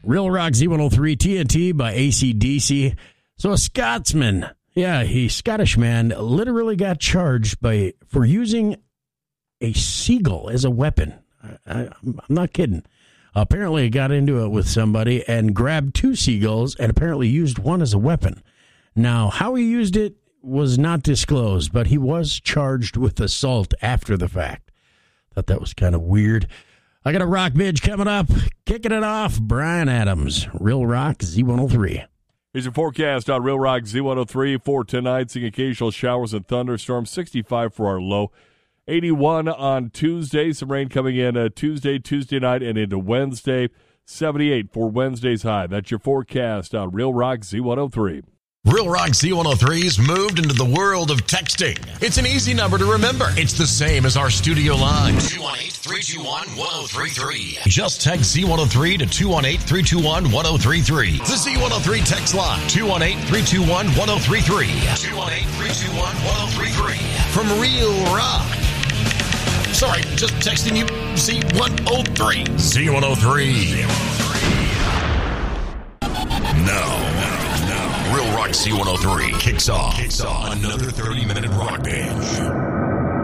Real Rock Z103 TNT by AC/DC. So a Scotsman, a Scottish man, literally got charged for using a seagull as a weapon. I'm not kidding. Apparently he got into it with somebody and grabbed 2 seagulls and apparently used one as a weapon. Now, how he used it was not disclosed, but he was charged with assault after the fact. Thought that was kind of weird. I got a rock midge coming up. Kicking it off, Brian Adams, Real Rock Z103. Here's your forecast on Real Rock Z103 for tonight. Seeing occasional showers and thunderstorms. 65 for our low. 81 on Tuesday. Some rain coming in Tuesday night, and into Wednesday. 78 for Wednesday's high. That's your forecast on Real Rock Z103. Real Rock Z103's moved into the world of texting. It's an easy number to remember. It's the same as our studio line. 218-321-1033. Just text Z103 to 218-321-1033. The Z103 text line. 218-321-1033. 218-321-1033. From Real Rock. Sorry, just texting you Z103. Z103. No. Real Rock Z103 kicks off another 30-minute rock binge.